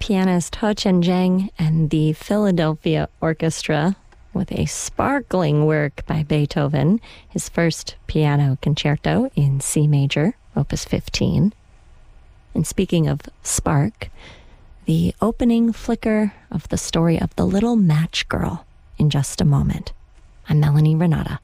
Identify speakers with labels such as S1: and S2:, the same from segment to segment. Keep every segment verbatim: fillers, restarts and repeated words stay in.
S1: pianist Ho Chen-jang and the Philadelphia Orchestra with a sparkling work by Beethoven, his first piano concerto in C major, Opus fifteen. And speaking of spark, the opening flicker of the story of the Little Match Girl in just a moment. I'm Melanie Renata.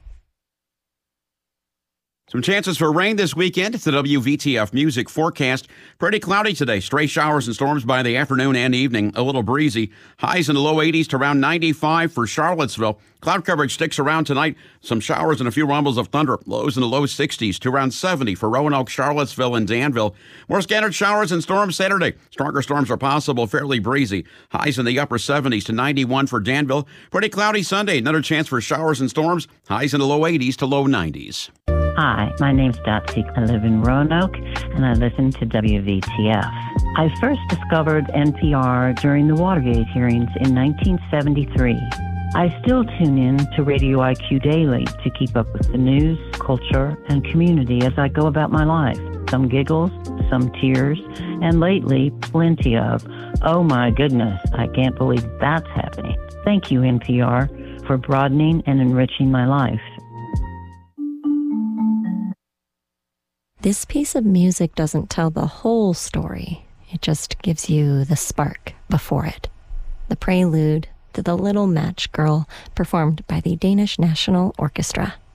S2: Some chances for rain this weekend. It's the W V T F Music Forecast. Pretty cloudy today. Stray showers and storms by the afternoon and evening. A little breezy. Highs in the low eighties to around ninety-five for Charlottesville. Cloud coverage sticks around tonight. Some showers and a few rumbles of thunder. Lows in the low sixties to around seventy for Roanoke, Charlottesville, and Danville. More scattered showers and storms Saturday. Stronger storms are possible. Fairly breezy. Highs in the upper seventies to ninety-one for Danville. Pretty cloudy Sunday. Another chance for showers and storms. Highs in the low eighties to low nineties.
S3: Hi, my name's Dotsy. I live in Roanoke, and I listen to W V T F. I first discovered N P R during the Watergate hearings in nineteen seventy-three. I still tune in to Radio I Q Daily to keep up with the news, culture, and community as I go about my life. Some giggles, some tears, and lately, plenty of, oh my goodness, I can't believe that's happening. Thank you, N P R, for broadening and enriching my life.
S1: This piece of music doesn't tell the whole story. It just gives you the spark before it. The prelude to The Little Match Girl, performed by the Danish National Orchestra.